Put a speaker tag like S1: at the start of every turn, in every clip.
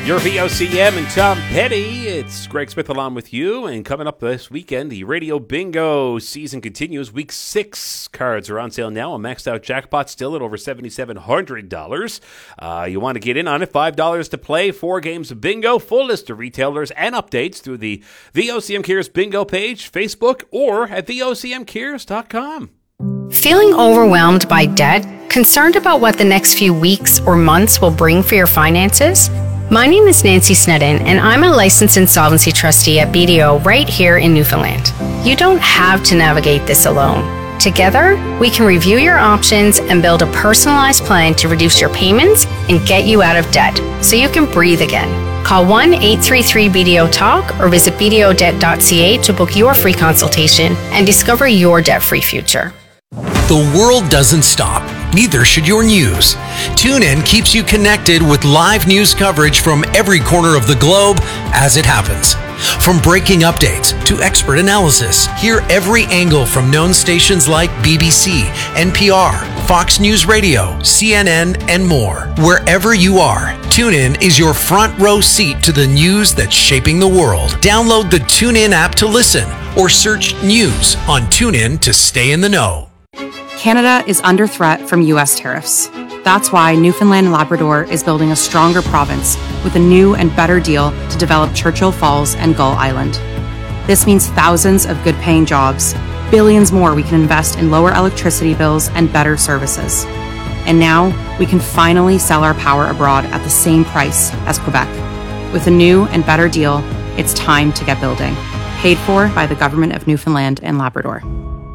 S1: Your VOCM and Tom Petty. It's Greg Smith along with you. And coming up this weekend, the Radio Bingo season continues. Week 6 cards are on sale now. A maxed out jackpot still at over $7,700. You want to get in on it. $5 to play. 4 games of bingo. Full list of retailers and updates through the VOCM Cares bingo page, Facebook, or at VOCMcares.com.
S2: Feeling overwhelmed by debt? Concerned about what the next few weeks or months will bring for your finances? My name is Nancy Snedden, and I'm a licensed insolvency trustee at BDO right here in Newfoundland. You don't have to navigate this alone. Together, we can review your options and build a personalized plan to reduce your payments and get you out of debt so you can breathe again. Call 1-833-BDO-TALK or visit bdodebt.ca to book your free consultation and discover your debt-free future.
S3: The world doesn't stop. Neither should your news. TuneIn keeps you connected with live news coverage from every corner of the globe as it happens. From breaking updates to expert analysis, hear every angle from known stations like BBC, NPR, Fox News Radio, CNN, and more. Wherever you are, TuneIn is your front row seat to the news that's shaping the world. Download the TuneIn app to listen or search news on TuneIn to stay in the know.
S4: Canada is under threat from U.S. tariffs. That's why Newfoundland and Labrador is building a stronger province with a new and better deal to develop Churchill Falls and Gull Island. This means thousands of good-paying jobs, billions more we can invest in lower electricity bills and better services. And now we can finally sell our power abroad at the same price as Quebec. With a new and better deal, it's time to get building. Paid for by the Government of Newfoundland and Labrador.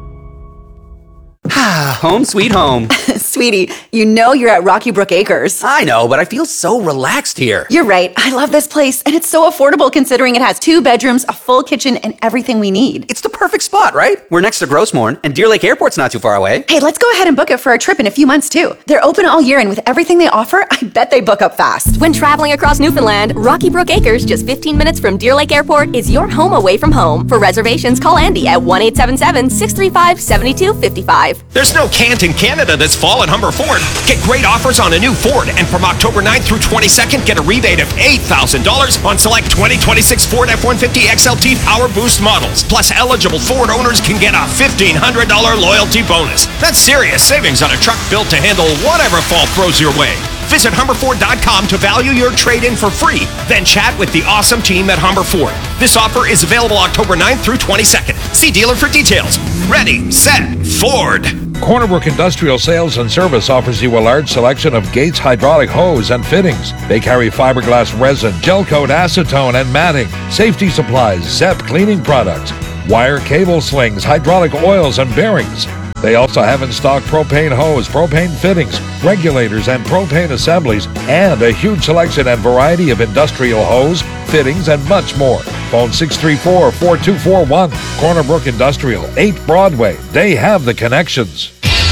S5: Home sweet home.
S6: Sweetie, you know you're at Rocky Brook Acres.
S5: I know, but I feel so relaxed here.
S6: You're right. I love this place, and it's so affordable considering it has 2 bedrooms, a full kitchen, and everything we need.
S5: It's the perfect spot, right? We're next to Grossmorn, and Deer Lake Airport's not too far away.
S6: Hey, let's go ahead and book it for a trip in a few months, too. They're open all year, and with everything they offer, I bet they book up fast.
S7: When traveling across Newfoundland, Rocky Brook Acres, just 15 minutes from Deer Lake Airport, is your home away from home. For reservations, call Andy at 1-877-635-7255.
S8: There's no Can't in Canada this fall at Humber Ford. Get great offers on a new Ford, and from October 9th through 22nd, get a rebate of $8,000 on select 2026 Ford F-150 XLT Power Boost models. Plus, eligible Ford owners can get a $1,500 loyalty bonus. That's serious savings on a truck built to handle whatever fall throws your way. Visit HumberFord.com to value your trade-in for free. Then chat with the awesome team at Humber Ford. This offer is available October 9th through 22nd. See dealer for details. Ready, set, Ford.
S9: Corner Brook Industrial Sales and Service offers you a large selection of Gates hydraulic hose and fittings. They carry fiberglass resin, gel coat, acetone, and matting, safety supplies, ZEP cleaning products, wire cable slings, hydraulic oils, and bearings. They also have in stock propane hose, propane fittings, regulators, and propane assemblies, and a huge selection and variety of industrial hose, fittings, and much more. Phone 634-4241. Corner Brook Industrial, 8 Broadway. They have the connections.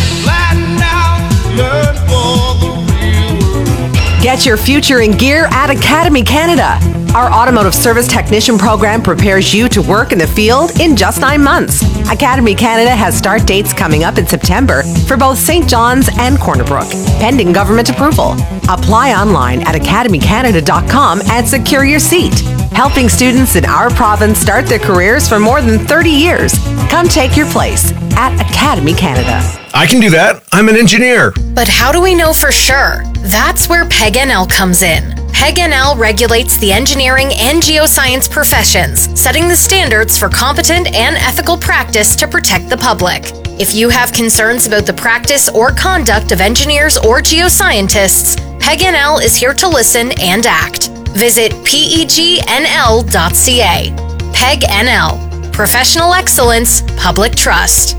S10: Get your future in gear at Academy Canada. Our automotive service technician program prepares you to work in the field in just 9 months. Academy Canada has start dates coming up in September for both St. John's and Corner Brook, pending government approval. Apply online at academycanada.com and secure your seat. Helping students in our province start their careers for more than 30 years. Come take your place at Academy Canada.
S8: I can do that. I'm an engineer.
S2: But how do we know for sure? That's where PEG-NL comes in. PEG-NL regulates the engineering and geoscience professions, setting the standards for competent and ethical practice to protect the public. If you have concerns about the practice or conduct of engineers or geoscientists, PEG-NL is here to listen and act. Visit pegnl.ca. PEG-NL. Professional excellence, public trust.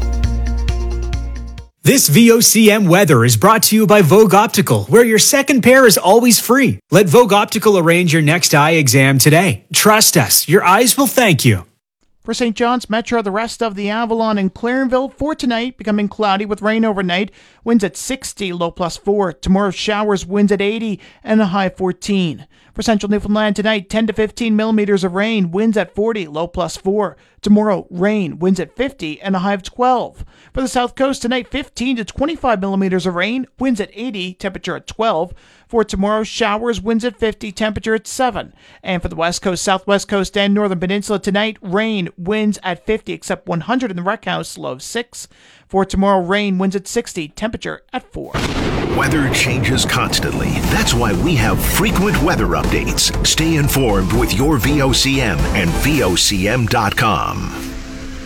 S11: This VOCM weather is brought to you by Vogue Optical, where your second pair is always free. Let Vogue Optical arrange your next eye exam today. Trust us, your eyes will thank you.
S12: For St. John's Metro, the rest of the Avalon and Clarenville for tonight, becoming cloudy with rain overnight, winds at 60, low +4. Tomorrow showers, winds at 80 and a high 14. For central Newfoundland tonight, 10 to 15 millimeters of rain, winds at 40, low +4. Tomorrow, rain, winds at 50, and a high of 12. For the south coast tonight, 15 to 25 millimeters of rain, winds at 80, temperature at 12. For tomorrow, showers, winds at 50, temperature at 7. And for the west coast, southwest coast, and northern peninsula tonight, rain, winds at 50, except 100 in the Wreck House, low of 6. For tomorrow, rain, winds at 60, temperature at 4.
S13: Weather changes constantly. That's why we have frequent weather updates. Stay informed with your VOCM and VOCM.com.